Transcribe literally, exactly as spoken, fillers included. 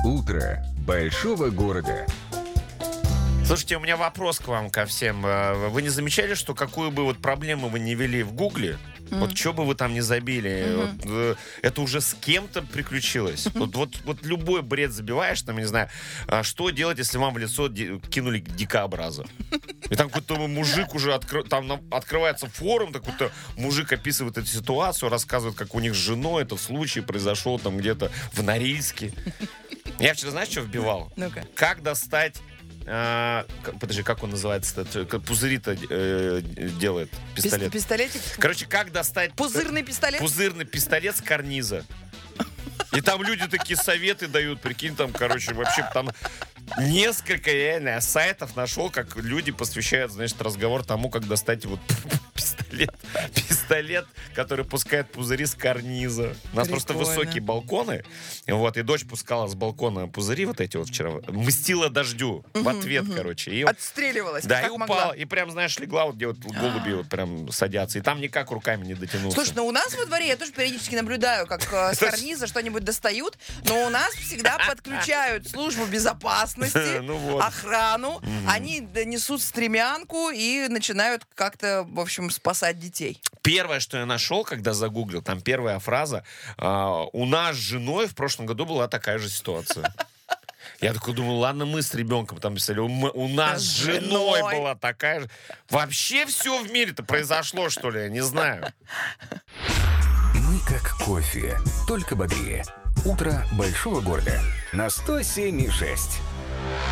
Утро большого города. Слушайте, у меня вопрос к вам, ко всем. Вы не замечали, что какую бы вот проблему вы не вели в Гугле, mm. вот что бы вы там ни забили, mm-hmm. вот, это уже с кем-то приключилось. Mm-hmm. Вот, вот, вот любой бред забиваешь, там, не знаю, что делать, если вам в лицо кинули дикообраза. И там какой-то мужик уже, откры... там открывается форум, какой-то мужик описывает эту ситуацию, рассказывает, как у них с женой этот случай произошел там где-то в Норильске. Я вчера, знаешь, что вбивал? Ну-ка. Как достать... А, подожди, как он называется? Пузыри-то э, делает пистолет. Пистолетик? Короче, как достать... Пузырный пистолет? Пузырный пистолет с карниза. И там люди такие советы дают, прикинь, там, короче, вообще там несколько реально сайтов нашел, как люди посвящают, значит, разговор тому, как достать вот пистолет. Пистолет, который пускает пузыри с карниза. У нас Прикольно. Просто высокие балконы. Вот, и дочь пускала с балкона пузыри вот эти вот вчера. Мстила дождю в ответ, короче. И, отстреливалась, да, как и могла. упала. И прям, знаешь, легла, вот где вот голуби вот прям садятся. И там никак руками не дотянулся. Слушай, ну у нас во дворе я тоже периодически наблюдаю, как э, с карниза что-нибудь достают, но у нас всегда подключают службу безопасности, ну вот. охрану, mm-hmm. они несут стремянку и начинают как-то, в общем, спасать детей. Первое, что я нашел, когда загуглил, там первая фраза, э, у нас с женой в прошлом году была такая же ситуация. Я такой думаю, ладно, мы с ребенком там писали, у, у нас с женой была такая же. Вообще все в мире-то произошло, что ли, я не знаю. Мы как кофе, только бодрее. Утро большого города на сто семь и шесть.